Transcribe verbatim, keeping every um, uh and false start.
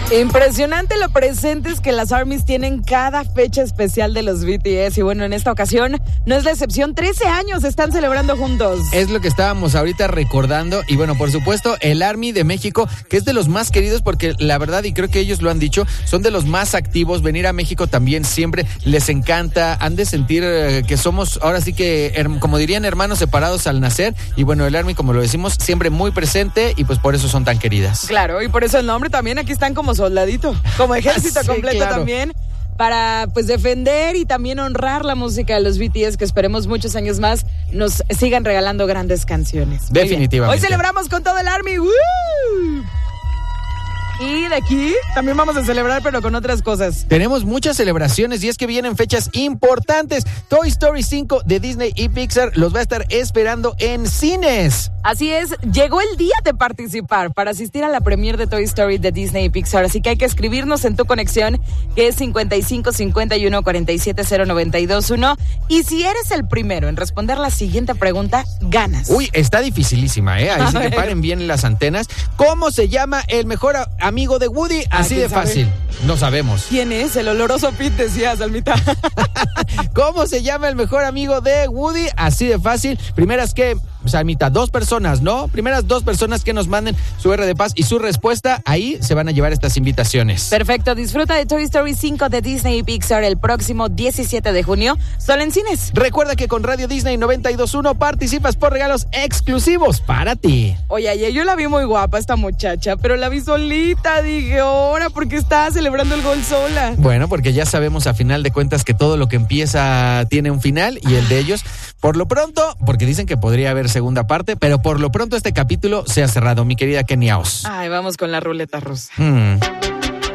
Impresionante lo presentes que las ARMYs tienen cada fecha especial de los B T S. Y bueno, en esta ocasión no es la excepción. trece años están celebrando juntos. Es lo que estábamos ahorita recordando. Y bueno, por supuesto, el ARMY de México, que es de los más queridos porque la verdad, y creo que ellos lo han dicho, son de los más activos. Venir a México también siempre les encanta. Han de sentir eh, que somos, ahora sí que, her- como dirían, hermanos separados al nacer. Y bueno, el ARMY, como lo decimos, siempre muy presente y pues por eso son tan queridas. Claro, y por eso el nombre también. Aquí están como soldadito, como ejército Sí, completo claro. también, para pues defender y también honrar la música de los B T S, que esperemos muchos años más nos sigan regalando grandes canciones. Muy Definitivamente. bien. Hoy celebramos con todo el ARMY. ¡Woo! Y de aquí también vamos a celebrar, pero con otras cosas. Tenemos muchas celebraciones y es que vienen fechas importantes. Toy Story cinco de Disney y Pixar los va a estar esperando en cines. Así es, llegó el día de participar para asistir a la premiere de Toy Story de Disney y Pixar, así que hay que escribirnos en tu conexión, que es cincuenta y cinco cincuenta y uno cuarenta y siete cero noventa y dos uno, y si eres el primero en responder la siguiente pregunta, ganas. Uy, está dificilísima, ¿eh? Ahí A sí que ver. paren bien las antenas. ¿Cómo se llama el mejor a- amigo de Woody? Así ¿quién de sabe? fácil. No sabemos. ¿Quién es? El oloroso Pete, decía Salmita. ¿Cómo se llama el mejor amigo de Woody? Así de fácil. Primeras que, Salmita, dos personas, ¿no? Primeras dos personas que nos manden su R de paz y su respuesta, ahí se van a llevar estas invitaciones. Perfecto, disfruta de Toy Story cinco de Disney y Pixar el próximo diecisiete de junio, solo en cines. Recuerda que con Radio Disney noventa y dos punto uno participas por regalos exclusivos para ti. Oye, ayer yo la vi muy guapa esta muchacha, pero la vi solita, dije, ahora, ¿por qué está celebrando el gol sola? Bueno, porque ya sabemos a final de cuentas que todo lo que empieza tiene un final y el de ellos, por lo pronto, porque dicen que podría haber segunda parte, pero por lo pronto este capítulo se ha cerrado, mi querida Kenia Os. Ay, vamos con la ruleta rusa. Hmm.